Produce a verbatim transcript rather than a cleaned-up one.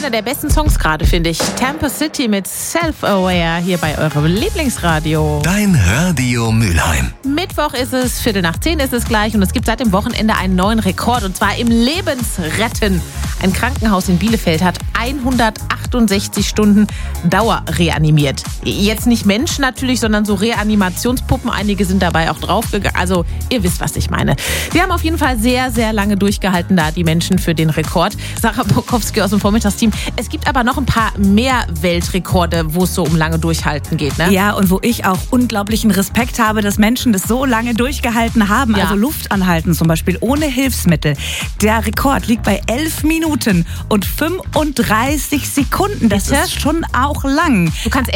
einer der besten Songs gerade, finde ich. Tampa City mit Self-Aware hier bei eurem Lieblingsradio. Dein Radio Mülheim. Mittwoch ist es, Viertel nach zehn ist es gleich und es gibt seit dem Wochenende einen neuen Rekord und zwar im Lebensretten. Ein Krankenhaus in Bielefeld hat hundertachtundsechzig Stunden dauerreanimiert. Jetzt nicht Menschen natürlich, sondern so Reanimationspuppen. Einige sind dabei auch draufgegangen. Also ihr wisst, was ich meine. Sie haben auf jeden Fall sehr, sehr lange durchgehalten da, die Menschen für den Rekord. Sarah Bukowski aus dem Vormittagsteam. Es gibt aber noch ein paar mehr Weltrekorde, wo es so um lange Durchhalten geht, ne? Ja, und wo ich auch unglaublichen Respekt habe, dass Menschen das so lange durchgehalten haben. Ja. Also Luft anhalten zum Beispiel ohne Hilfsmittel. Der Rekord liegt bei elf Minuten und fünffunddreißig Sekunden. Das Bitte? ist schon auch lang. Du kannst